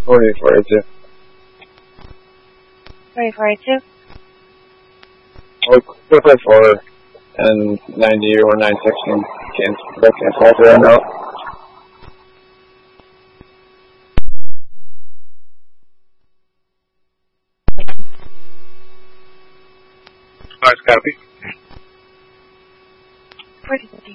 4482. 4482? Or 454 and 90 or 916 cancel right now. Nice copy. 4050.